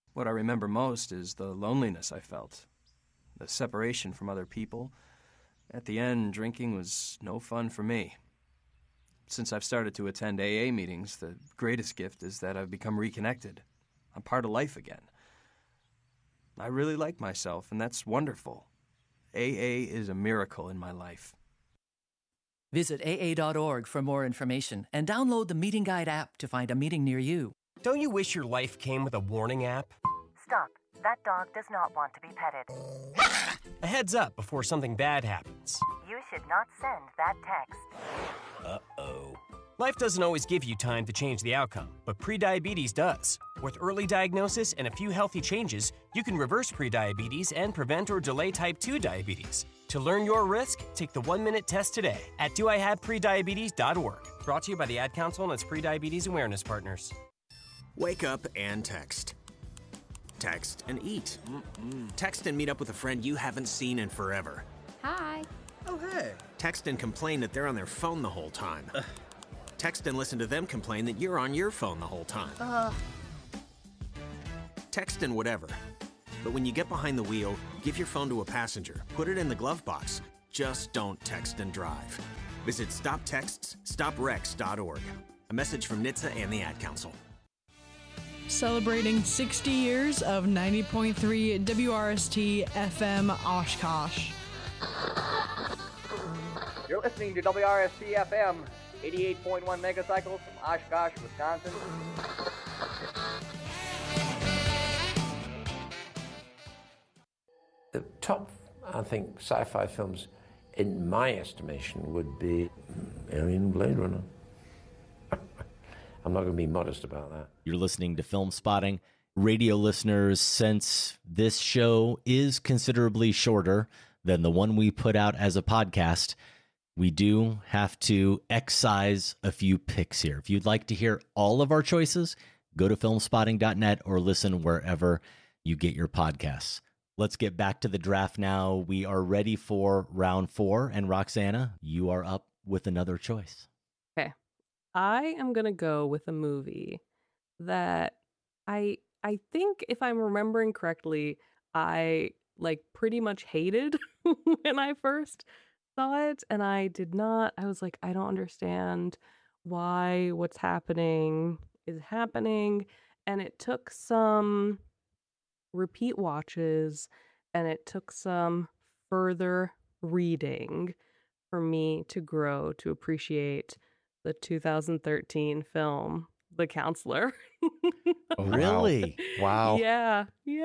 What I remember most is the loneliness I felt, the separation from other people. At the end, drinking was no fun for me. Since I've started to attend AA meetings, the greatest gift is that I've become reconnected. I'm part of life again. I really like myself, and that's wonderful. AA is a miracle in my life. Visit AA.org for more information and download the Meeting Guide app to find a meeting near you. Don't you wish your life came with a warning app? Stop. That dog does not want to be petted. A heads up before something bad happens. You should not send that text. Uh-oh. Life doesn't always give you time to change the outcome, but prediabetes does. With early diagnosis and a few healthy changes, you can reverse prediabetes and prevent or delay type 2 diabetes. To learn your risk, take the 1-minute test today at doihaveprediabetes.org. Brought to you by the Ad Council and its prediabetes awareness partners. Wake up and text. Text and eat. Text and meet up with a friend you haven't seen in forever. Hi. Oh, hey. Text and complain that they're on their phone the whole time. Text and listen to them complain that you're on your phone the whole time. Text and whatever. But when you get behind the wheel, give your phone to a passenger. Put it in the glove box. Just don't text and drive. Visit StopTextsStopWrecks.org. A message from NHTSA and the Ad Council. Celebrating 60 years of 90.3 WRST FM Oshkosh. You're listening to WRST FM, 88.1 megacycles from Oshkosh, Wisconsin. The top, I think, sci-fi films, in my estimation, would be Alien, Blade Runner. I'm not going to be modest about that. You're listening to Film Spotting. Radio listeners, since this show is considerably shorter than the one we put out as a podcast, we do have to excise a few picks here. If you'd like to hear all of our choices, go to filmspotting.net or listen wherever you get your podcasts. Let's get back to the draft now. We are ready for round 4. And Roxana, you are up with another choice. Okay. I am going to go with a movie that I think, if I'm remembering correctly, I pretty much hated when I first saw it. And I was like, I don't understand why what's happening is happening. And it took some repeat watches and it took some further reading for me to grow to appreciate the 2013 film The Counselor. Oh, really? Wow. Yeah.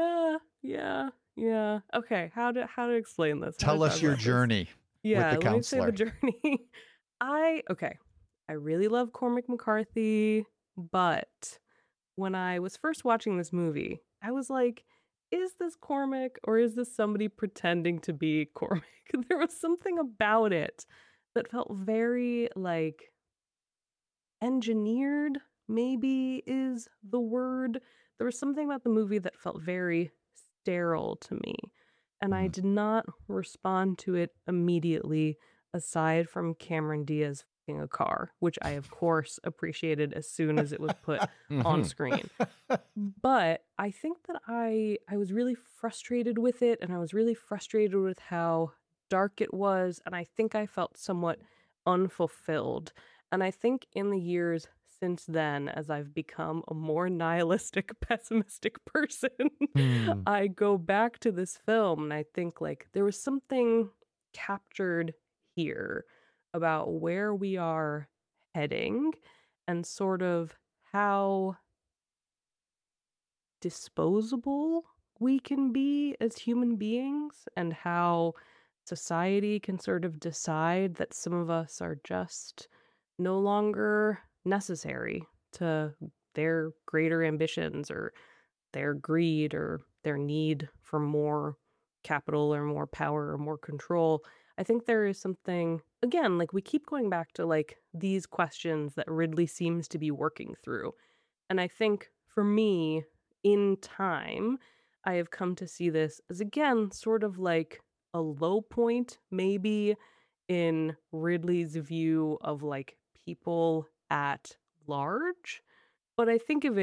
Okay, how to explain this? Tell us your journey with The Counselor. Let me say the journey. I really love Cormac McCarthy, but when I was first watching this movie, I was like, is this Cormac or is this somebody pretending to be Cormac? There was something about it that felt very engineered, maybe is the word. There was something about the movie that felt very sterile to me, and I did not respond to it immediately, aside from Cameron Diaz f***ing a car, which I of course appreciated as soon as it was put on screen. But I think that I was really frustrated with it, and I was really frustrated with how dark it was, and I think I felt somewhat unfulfilled. And I think in the years since then, as I've become a more nihilistic, pessimistic person, I go back to this film and I think there was something captured here about where we are heading and sort of how disposable we can be as human beings and how society can sort of decide that some of us are just no longer necessary to their greater ambitions or their greed or their need for more capital or more power or more control. I think there is something, again, we keep going back to these questions that Ridley seems to be working through. And I think for me, in time, I have come to see this as, again, sort of a low point, maybe, in Ridley's view of people at large. But I think of it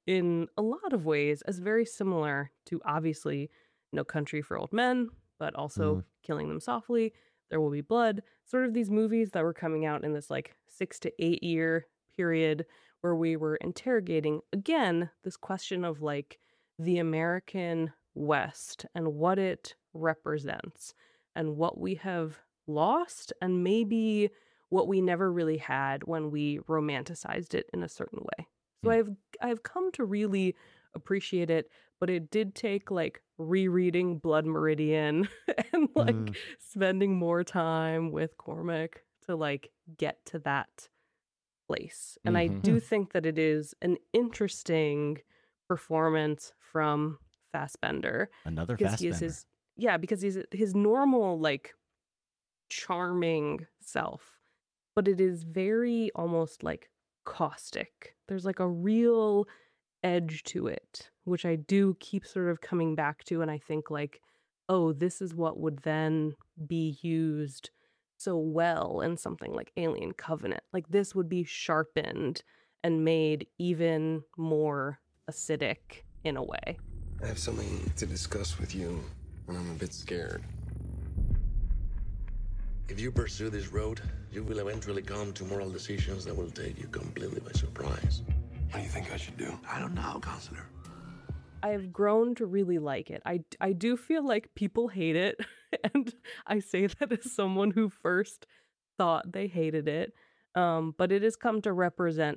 in a lot of ways as very similar to obviously No Country for Old Men, but also Killing Them Softly, There Will Be Blood, sort of these movies that were coming out in this like 6 to 8 year period where we were interrogating, again, this question of like the American West and what it represents and what we have lost and maybe what we never really had when we romanticized it in a certain way. So I've come to really appreciate it, but it did take like rereading Blood Meridian and like spending more time with Cormac to like get to that place. And I do think that it is an interesting performance from Fassbender. Another Fassbender. Fassbender. Because he's his normal like charming self, but it is very almost like caustic. There's like a real edge to it, which I do keep sort of coming back to. And I think like, oh, this is what would then be used so well in something like Alien Covenant. Like this would be sharpened and made even more acidic in a way. I have something to discuss with you, and I'm a bit scared. If you pursue this road, you will eventually come to moral decisions that will take you completely by surprise. What do you think I should do? I don't know, Counselor. I have grown to really like it. I do feel like people hate it, and I say that as someone who first thought they hated it. But it has come to represent